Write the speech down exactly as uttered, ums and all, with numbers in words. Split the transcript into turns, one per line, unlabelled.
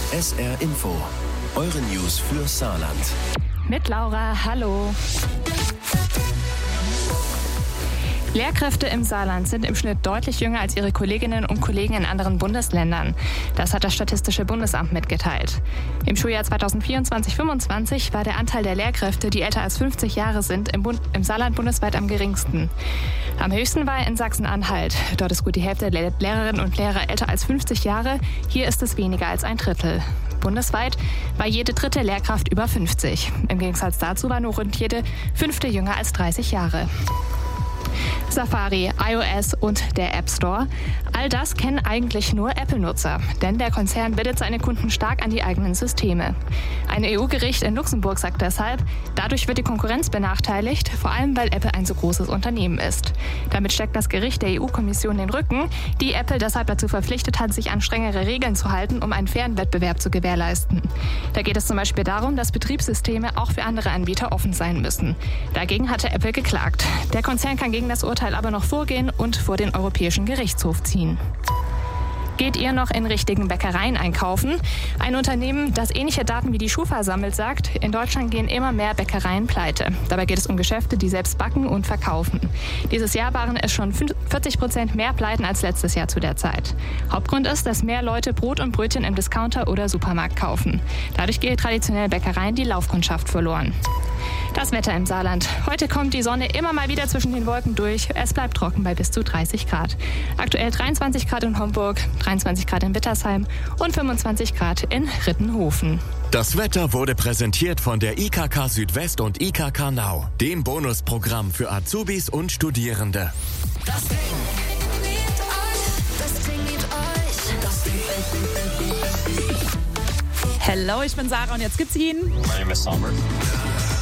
S R Info, eure News für Saarland.
Mit Laura, hallo. Lehrkräfte im Saarland sind im Schnitt deutlich jünger als ihre Kolleginnen und Kollegen in anderen Bundesländern. Das hat das Statistische Bundesamt mitgeteilt. Im Schuljahr zweitausendvierundzwanzig fünfundzwanzig war der Anteil der Lehrkräfte, die älter als fünfzig Jahre sind, im, Bund- im Saarland bundesweit am geringsten. Am höchsten war er in Sachsen-Anhalt. Dort ist gut die Hälfte der Lehrerinnen und Lehrer älter als fünfzig Jahre. Hier ist es weniger als ein Drittel. Bundesweit war jede dritte Lehrkraft über fünfzig. Im Gegensatz dazu war nur rund jede fünfte jünger als dreißig Jahre. Safari, iOS und der App Store. All das kennen eigentlich nur Apple-Nutzer, denn der Konzern bindet seine Kunden stark an die eigenen Systeme. Ein E U-Gericht in Luxemburg sagt deshalb, dadurch wird die Konkurrenz benachteiligt, vor allem weil Apple ein so großes Unternehmen ist. Damit steckt das Gericht der E U-Kommission den Rücken, die Apple deshalb dazu verpflichtet hat, sich an strengere Regeln zu halten, um einen fairen Wettbewerb zu gewährleisten. Da geht es zum Beispiel darum, dass Betriebssysteme auch für andere Anbieter offen sein müssen. Dagegen hatte Apple geklagt. Der Konzern kann gegen das Urteil aber noch vorgehen und vor den Europäischen Gerichtshof ziehen. Geht ihr noch in richtigen Bäckereien einkaufen? Ein Unternehmen, das ähnliche Daten wie die Schufa sammelt, sagt, in Deutschland gehen immer mehr Bäckereien pleite. Dabei geht es um Geschäfte, die selbst backen und verkaufen. Dieses Jahr waren es schon vierzig Prozent mehr Pleiten als letztes Jahr zu der Zeit. Hauptgrund ist, dass mehr Leute Brot und Brötchen im Discounter oder Supermarkt kaufen. Dadurch geht traditionell Bäckereien die Laufkundschaft verloren. Das Wetter im Saarland. Heute kommt die Sonne immer mal wieder zwischen den Wolken durch. Es bleibt trocken bei bis zu dreißig Grad. Aktuell dreiundzwanzig Grad in Homburg, dreiundzwanzig Grad in Wittersheim und fünfundzwanzig Grad in Rittenhofen.
Das Wetter wurde präsentiert von der I K K Südwest und I K K Nau, dem Bonusprogramm für Azubis und Studierende.
Das Ding liebt euch, das Ding liebt euch, das Ding.
Hello, ich bin Sarah und jetzt gibt's ihn.
My name is Somber.